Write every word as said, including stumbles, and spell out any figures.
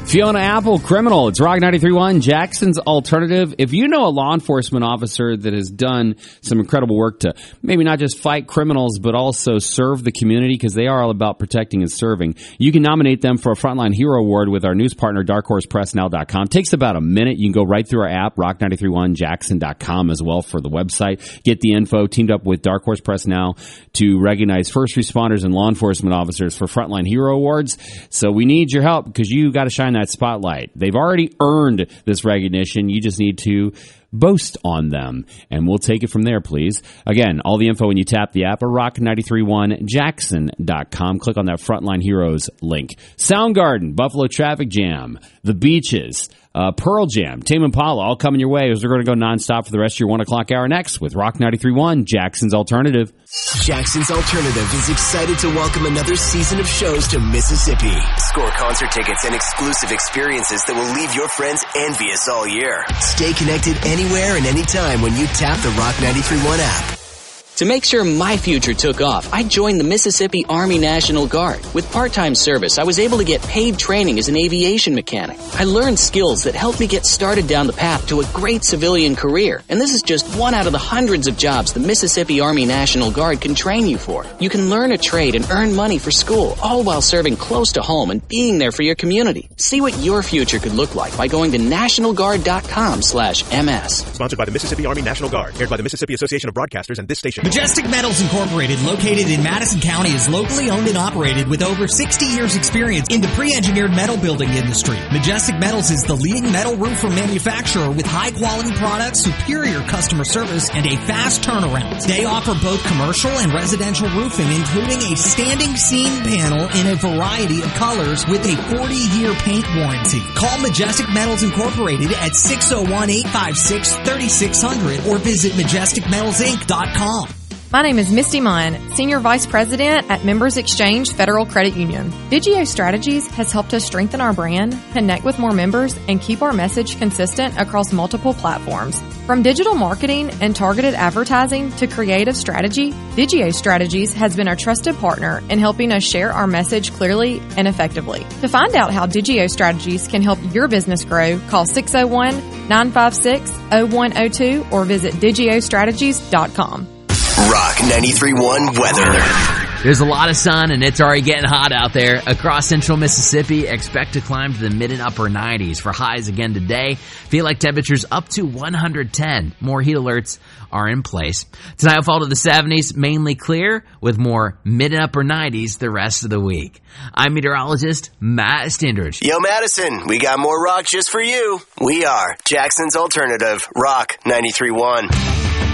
Fiona Apple, Criminal. It's Rock ninety-three point one, Jackson's Alternative. If you know a law enforcement officer that has done some incredible work to maybe not just fight criminals, but also serve the community, because they are all about protecting and serving, you can nominate them for a Frontline Hero Award with our news partner, dark horse press now dot com. Takes about a minute. You can go right through our app, rock nine three one jackson dot com as well for the website. Get the info. Teamed up with Dark Horse Press Now to recognize first responders and law enforcement officers for Frontline Hero Awards. So we need your help, because you got to shine that spotlight. They've already earned this recognition. You just need to boast on them, and we'll take it from there, please. Again, all the info when you tap the app, or rock nine three one jackson dot com. Click on that Frontline Heroes link. Soundgarden, Buffalo Traffic Jam, The Beaches, uh, Pearl Jam, Tame Impala, all coming your way as we're going to go nonstop for the rest of your one o'clock hour next with Rock ninety-three point one, Jackson's Alternative. Jackson's Alternative is excited to welcome another season of shows to Mississippi. Score concert tickets and exclusive experiences that will leave your friends envious all year. Stay connected anywhere and anytime when you tap the Rock ninety-three point one app. To make sure my future took off, I joined the Mississippi Army National Guard. With part-time service, I was able to get paid training as an aviation mechanic. I learned skills that helped me get started down the path to a great civilian career. And this is just one out of the hundreds of jobs the Mississippi Army National Guard can train you for. You can learn a trade and earn money for school, all while serving close to home and being there for your community. See what your future could look like by going to national guard dot com slash M S. Sponsored by the Mississippi Army National Guard. Aired by the Mississippi Association of Broadcasters and this station. Majestic Metals Incorporated, located in Madison County, is locally owned and operated with over sixty years experience in the pre-engineered metal building industry. Majestic Metals is the leading metal roofer manufacturer with high-quality products, superior customer service, and a fast turnaround. They offer both commercial and residential roofing, including a standing seam panel in a variety of colors with a forty-year paint warranty. Call Majestic Metals Incorporated at six oh one, eight five six, three six zero zero or visit majestic metals inc dot com. My name is Misty Munn, Senior Vice President at Members Exchange Federal Credit Union. Digio Strategies has helped us strengthen our brand, connect with more members, and keep our message consistent across multiple platforms. From digital marketing and targeted advertising to creative strategy, Digio Strategies has been our trusted partner in helping us share our message clearly and effectively. To find out how Digio Strategies can help your business grow, call six oh one, nine five six, oh one oh two or visit digio strategies dot com. Rock ninety-three point one weather. There's a lot of sun, and it's already getting hot out there. Across central Mississippi, expect to climb to the mid and upper nineties for highs again today. Feel like temperatures up to one hundred ten. More heat alerts are in place. Tonight will fall to the seventies, mainly clear, with more mid and upper nineties the rest of the week. I'm meteorologist Matt Stindridge. Yo, Madison, we got more rock just for you. We are Jackson's Alternative, Rock ninety-three point one.